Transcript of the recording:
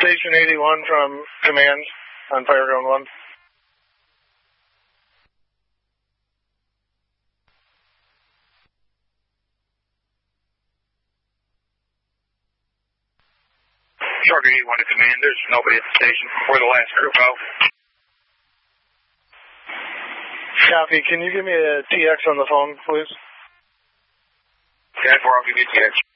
Station 81 from command on Fireground 1. Charger 81 to command. There's nobody at the station before the last group out. Copy. Can you give me a TX on the phone, please? 10-4, I'll give you a TX.